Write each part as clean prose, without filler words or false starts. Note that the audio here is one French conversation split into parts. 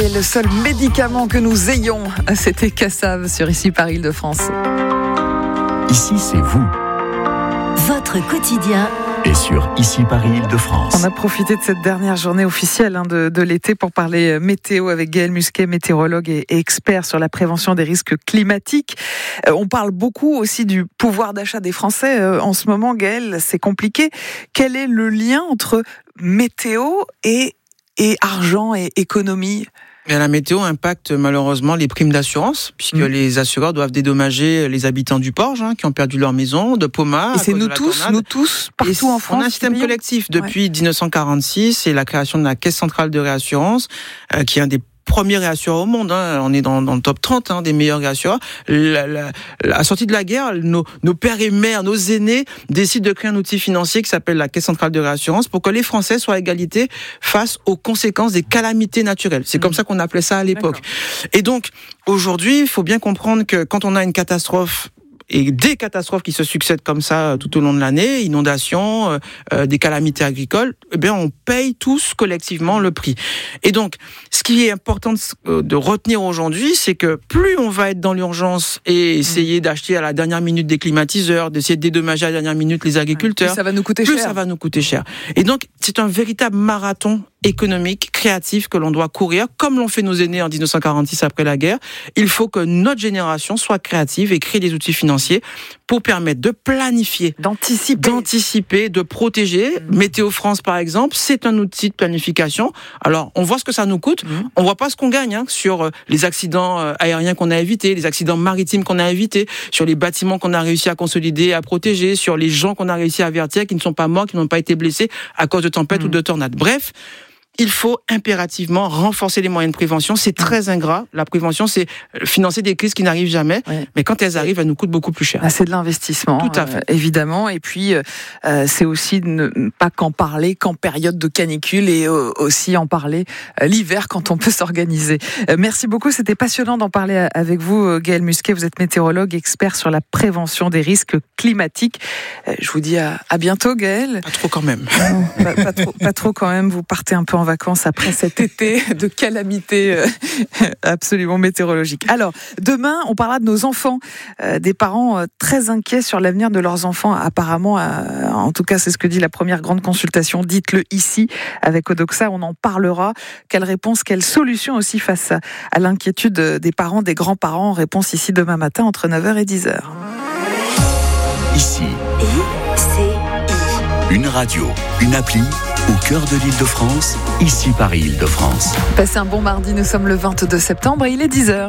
Et le seul médicament que nous ayons, c'était Cassave sur Ici par Île-de-France. Ici, c'est vous. Votre quotidien Et sur Ici Paris Île-de-France. On a profité de cette dernière journée officielle de l'été pour parler météo avec Gaël Musquet, météorologue et expert sur la prévention des risques climatiques. On parle beaucoup aussi du pouvoir d'achat des Français. En ce moment, Gaël, c'est compliqué. Quel est le lien entre météo et argent et économie ? Et la météo impacte malheureusement les primes d'assurance, puisque les assureurs doivent dédommager les habitants du Porge qui ont perdu leur maison, de Poma. Et c'est nous tous, partout en France. On a un système collectif depuis 1946 et la création de la Caisse centrale de réassurance, qui est un des premiers réassureurs au monde. On est dans le top 30 des meilleurs réassureurs. La sortie de la guerre, nos pères et mères, nos aînés décident de créer un outil financier qui s'appelle la Caisse centrale de réassurance pour que les Français soient à égalité face aux conséquences des calamités naturelles. C'est comme ça qu'on appelait ça à l'époque. D'accord. Et donc, aujourd'hui, il faut bien comprendre que quand on a une catastrophe, et des catastrophes qui se succèdent comme ça tout au long de l'année, inondations, des calamités agricoles, eh bien on paye tous collectivement le prix. Et donc, ce qui est important de retenir aujourd'hui, c'est que plus on va être dans l'urgence et essayer d'acheter à la dernière minute des climatiseurs, d'essayer de dédommager à la dernière minute les agriculteurs, plus ça va nous coûter cher. Ça va nous coûter cher. Et donc, c'est un véritable marathon économique, créatif que l'on doit courir, comme l'ont fait nos aînés en 1946 après la guerre. Il faut que notre génération soit créative et crée des outils financiers pour permettre de planifier, d'anticiper, de protéger. Météo France, par exemple, c'est un outil de planification. Alors, on voit ce que ça nous coûte. On voit pas ce qu'on gagne sur les accidents aériens qu'on a évités, les accidents maritimes qu'on a évités, sur les bâtiments qu'on a réussi à consolider, à protéger, sur les gens qu'on a réussi à avertir, qui ne sont pas morts, qui n'ont pas été blessés à cause de tempêtes ou de tornades. Bref, il faut impérativement renforcer les moyens de prévention. C'est très ingrat. La prévention, c'est financer des crises qui n'arrivent jamais. Oui. Mais quand elles arrivent, elles nous coûtent beaucoup plus cher. C'est de l'investissement, tout à fait. Évidemment. Et puis, c'est aussi ne pas qu'en parler qu'en période de canicule et aussi en parler l'hiver quand on peut s'organiser. Merci beaucoup. C'était passionnant d'en parler avec vous, Gaël Musquet. Vous êtes météorologue, expert sur la prévention des risques climatiques. Je vous dis à bientôt, Gaël. Pas trop quand même. Non, pas trop quand même. Vous partez un peu en vacances après cet été de calamité absolument météorologique. Alors, demain, on parlera de nos enfants, des parents très inquiets sur l'avenir de leurs enfants. Apparemment, en tout cas, c'est ce que dit la première grande consultation. Dites-le ici, avec Odoxa, on en parlera. Quelle réponse, quelle solution aussi face à l'inquiétude des parents, des grands-parents. Réponse ici demain matin entre 9h et 10h. Ici. Une radio, une appli, au cœur de l'Île-de-France, Ici Paris Île-de-France. Passez un bon mardi, nous sommes le 22 septembre et il est 10h.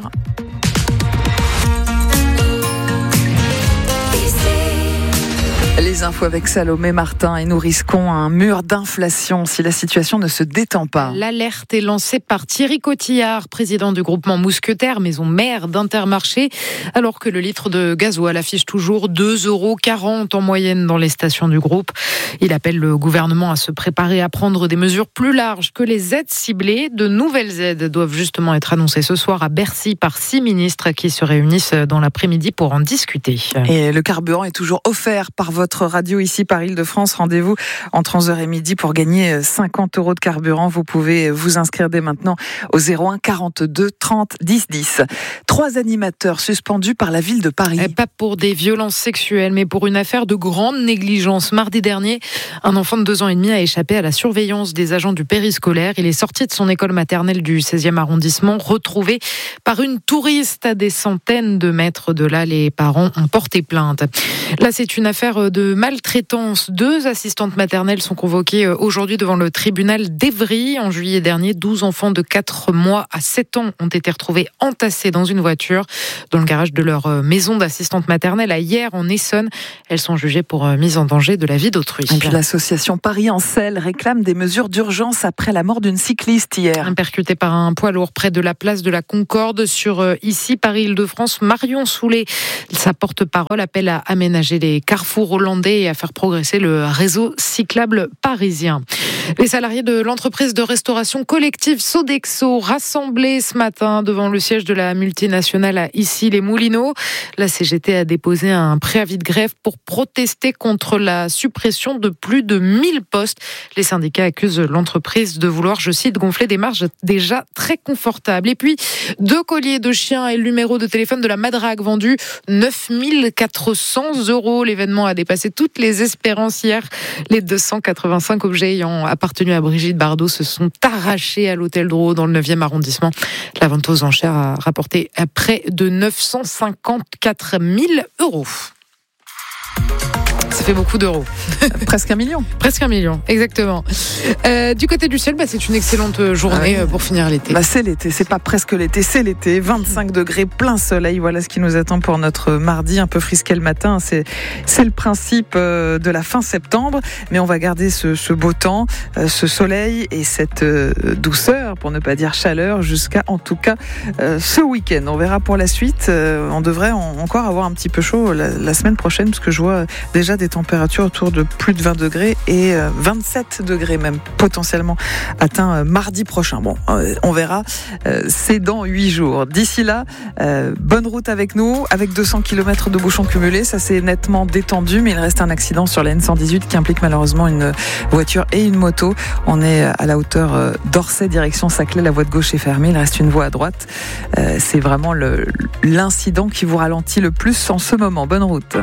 Les infos avec Salomé Martin et nous risquons un mur d'inflation si la situation ne se détend pas. L'alerte est lancée par Thierry Cotillard, président du groupement Mousquetaire, maison mère d'Intermarché, alors que le litre de gasoil affiche toujours 2,40 € en moyenne dans les stations du groupe. Il appelle le gouvernement à se préparer à prendre des mesures plus larges que les aides ciblées. De nouvelles aides doivent justement être annoncées ce soir à Bercy par 6 ministres qui se réunissent dans l'après-midi pour en discuter. Et le carburant est toujours offert par votre radio ici par Île-de-France. Rendez-vous entre 11h et midi pour gagner 50 € de carburant. Vous pouvez vous inscrire dès maintenant au 01 42 30 10 10. 3 animateurs suspendus par la ville de Paris. Pas pour des violences sexuelles, mais pour une affaire de grande négligence. Mardi dernier, un enfant de 2 ans et demi a échappé à la surveillance des agents du périscolaire. Il est sorti de son école maternelle du 16e arrondissement, retrouvé par une touriste à des centaines de mètres de là. Les parents ont porté plainte. Là, c'est une affaire de maltraitance. 2 assistantes maternelles sont convoquées aujourd'hui devant le tribunal d'Évry. En juillet dernier, 12 enfants de 4 mois à 7 ans ont été retrouvés entassés dans une voiture dans le garage de leur maison d'assistante maternelle à Hyères en Essonne. Elles sont jugées pour mise en danger de la vie d'autrui. Et puis l'association Paris en Selle réclame des mesures d'urgence après la mort d'une cycliste hier. Percutée par un poids lourd près de la place de la Concorde sur Ici Paris Île-de-France, Marion Soulet, sa porte-parole, appelle à aménager les carrefours hollandais et à faire progresser le réseau cyclable parisien. Les salariés de l'entreprise de restauration collective Sodexo rassemblés ce matin devant le siège de la multinationale à Issy-les-Moulineaux. La CGT a déposé un préavis de grève pour protester contre la suppression de plus de 1000 postes. Les syndicats accusent l'entreprise de vouloir, je cite, gonfler des marges déjà très confortables. Et puis, 2 colliers de chiens et le numéro de téléphone de la Madrague vendu 9 400 €. L'événement a dépassé toutes les espérances hier. Les 285 objets ayant appartenu à Brigitte Bardot se sont arrachés à l'hôtel Drouot dans le 9e arrondissement. La vente aux enchères a rapporté à près de 954 000 €. Ça fait beaucoup d'euros. Presque 1 million. Presque 1 million, exactement. Du côté du ciel, c'est une excellente journée pour finir l'été. C'est l'été, c'est pas presque l'été, c'est l'été. 25 degrés, plein soleil. Voilà ce qui nous attend pour notre mardi, un peu frisqué le matin. C'est le principe de la fin septembre. Mais on va garder ce beau temps, ce soleil et cette douceur, pour ne pas dire chaleur, jusqu'à en tout cas ce week-end. On verra pour la suite. On devrait encore avoir un petit peu chaud la semaine prochaine, parce que je vois déjà des températures autour de plus de 20 degrés et 27 degrés même potentiellement atteints mardi prochain. Bon, on verra, c'est dans 8 jours. D'ici là, bonne route avec nous, avec 200 km de bouchons cumulés, ça s'est nettement détendu, mais il reste un accident sur la N118 qui implique malheureusement une voiture et une moto. On est à la hauteur d'Orsay, direction Saclay, la voie de gauche est fermée, il reste une voie à droite. C'est vraiment l'incident qui vous ralentit le plus en ce moment. Bonne route.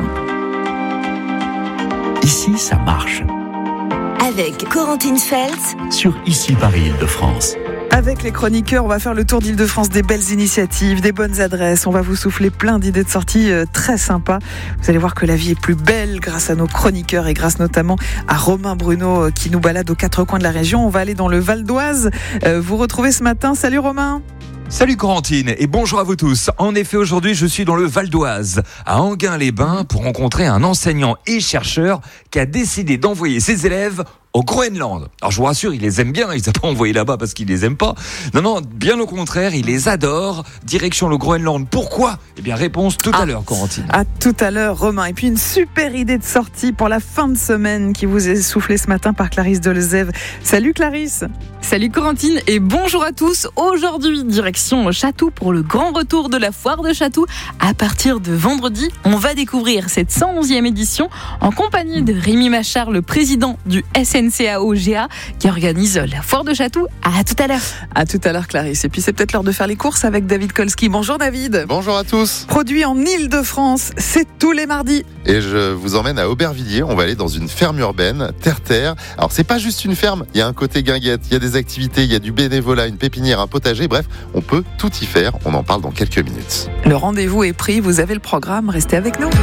Ici, ça marche. Avec Corentine Feltz Sur Ici Paris-Île-de-France. Avec les chroniqueurs, on va faire le tour d'Île-de-France, des belles initiatives, des bonnes adresses. On va vous souffler plein d'idées de sorties très sympas. Vous allez voir que la vie est plus belle grâce à nos chroniqueurs et grâce notamment à Romain Bruno qui nous balade aux 4 coins de la région. On va aller dans le Val d'Oise. Vous retrouvez ce matin. Salut Romain. Salut Corentine et bonjour à vous tous. En effet, aujourd'hui, je suis dans le Val d'Oise, à Enghien-les-Bains, pour rencontrer un enseignant et chercheur qui a décidé d'envoyer ses élèves au Groenland. Alors je vous rassure, il les aime bien, il ne s'est pas envoyé là-bas parce qu'il les aime pas. Non, bien au contraire, il les adore. Direction le Groenland. Pourquoi ? Eh bien, réponse tout à l'heure, Corentine. À tout à l'heure, Romain. Et puis une super idée de sortie pour la fin de semaine qui vous est soufflée ce matin par Clarisse Delezève. Salut Clarisse. Salut Corentine et bonjour à tous. Aujourd'hui, direction Chatou pour le grand retour de la foire de Chatou. À partir de vendredi, on va découvrir cette 111e édition en compagnie de Rémi Machard, le président du SNCAO-GA qui organise la foire de Chatou. À tout à l'heure. À tout à l'heure Clarisse. Et puis c'est peut-être l'heure de faire les courses avec David Kolski. Bonjour David. Bonjour à tous. Produit en Île-de-France, c'est tous les mardis. Et je vous emmène à Aubervilliers. On va aller dans une ferme urbaine, terre-terre. Alors c'est pas juste une ferme, il y a un côté guinguette, il y a des activités, il y a du bénévolat, une pépinière, un potager, bref, on peut tout y faire. On en parle dans quelques minutes. Le rendez-vous est pris, vous avez le programme, restez avec nous.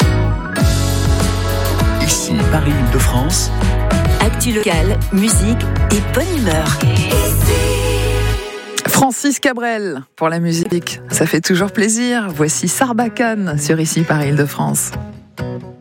Ici Paris-Île-de-France. Actu locale, musique et bonne humeur. Francis Cabrel pour la musique, ça fait toujours plaisir. Voici Sarbacane sur Ici Paris-Île-de-France.